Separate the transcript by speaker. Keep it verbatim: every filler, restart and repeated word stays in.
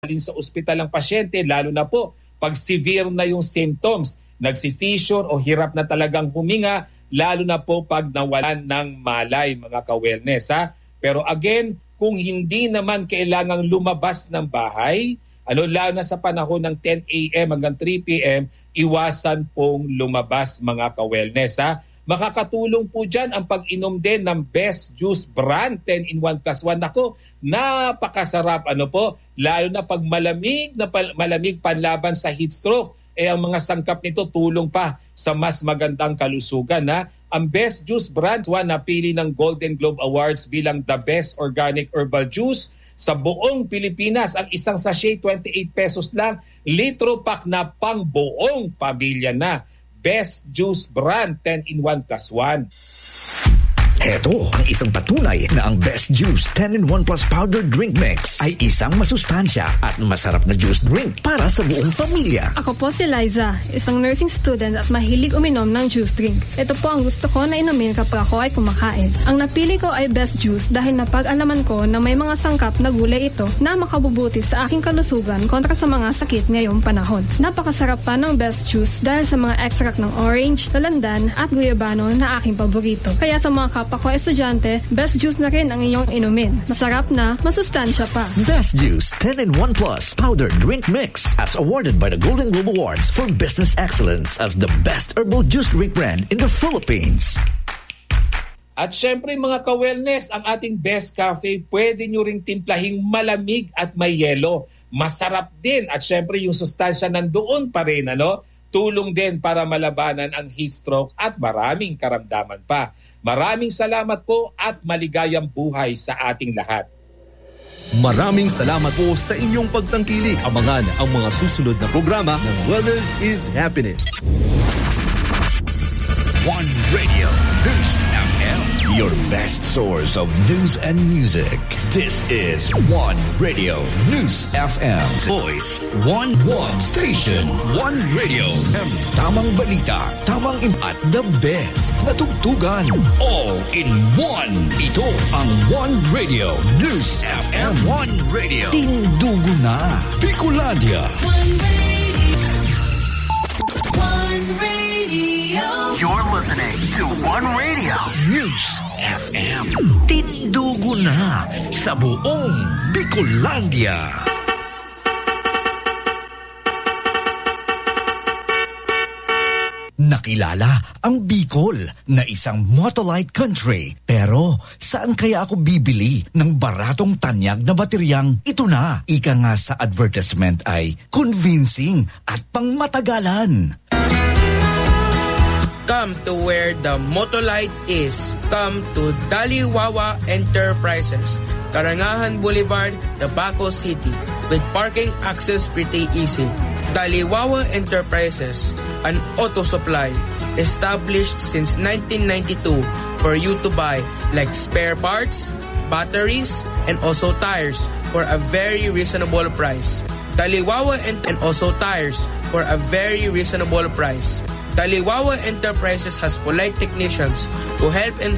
Speaker 1: sa ospital ang pasyente, lalo na po pag severe na yung symptoms, nagsisisure o hirap na talagang huminga, lalo na po pag nawalan ng malay, mga ka-wellness. Ha? Pero again, kung hindi naman kailangang lumabas ng bahay, ano, lalo na sa panahon ng ten a.m. hanggang three p.m., iwasan pong lumabas, mga ka-wellness. Ha? Makakatulong po dyan ang pag-inom din ng Best Juice brand ten in one plus one. Ako, napakasarap, ano po, lalo na pag malamig na pal- malamig panlaban sa heat stroke. Eh ang mga sangkap nito tulong pa sa mas magandang kalusugan. Ha? Ang Best Juice brand one napili ng Golden Globe Awards bilang the best organic herbal juice sa buong Pilipinas. Ang isang sachet twenty-eight pesos lang, litro pack na pang buong pamilya na. Best Juice brand ten in one plus one.
Speaker 2: Heto ang isang patunay na ang Best Juice ten in one plus powder drink mix ay isang masustansya at masarap na juice drink para sa buong pamilya.
Speaker 3: Ako po si Liza, isang nursing student at mahilig uminom ng juice drink. Ito po ang gusto ko na inumin kapag ako ay kumakain. Ang napili ko ay Best Juice dahil napag-alaman ko na may mga sangkap na gulay ito na makabubuti sa aking kalusugan kontra sa mga sakit ngayong panahon. Napakasarap pa ng Best Juice dahil sa mga extract ng orange, lalandan at guyabano na aking paborito. Kaya sa mga kap ako estudyante, Best Juice na rin ang inyong inumin. Masarap na, masustansya pa.
Speaker 2: Best Juice ten in one plus powder drink mix as awarded by the Golden Globe Awards for Business Excellence as the best herbal juice drink brand in the Philippines.
Speaker 1: At syempre mga ka-wellness, ang ating Best Cafe, pwede nyo ring timplahing malamig at may yelo. Masarap din at syempre yung sustansya nandoon pa rin, ano? Tulong din para malabanan ang heat stroke at maraming karamdaman pa. Maraming salamat po at maligayang buhay sa ating lahat.
Speaker 4: Maraming salamat po sa inyong pagtangkilik. Abangan ang mga susunod na programa ng Wellness is Happiness.
Speaker 2: One Radio News F M, your best source of news and music. This is One Radio News F M. Voice, one, one station, one radio. Tamang balita, tamang impact, the best na tugtugan. All in one. Ito ang One Radio News F M. One Radio. Tindugo na. Bicolandia.
Speaker 5: One Radio. One Radio.
Speaker 2: You're listening to One Radio News F M. Tindugo na sa buong Bicolandia. Nakilala ang Bicol na isang motolite country. Pero saan kaya ako bibili ng baratong tanyag na bateryang ito na? Ika nga sa advertisement ay convincing at pangmatagalan.
Speaker 6: Come to where the Motolite is. Come to Daliwawa Enterprises, Karangahan Boulevard, Tabaco City, with parking access pretty easy. Daliwawa Enterprises, an auto supply established since nineteen ninety-two for you to buy like spare parts, batteries, and also tires for a very reasonable price. Daliwawa and also tires for a very reasonable price. Daliwawa Enterprises has polite technicians who help and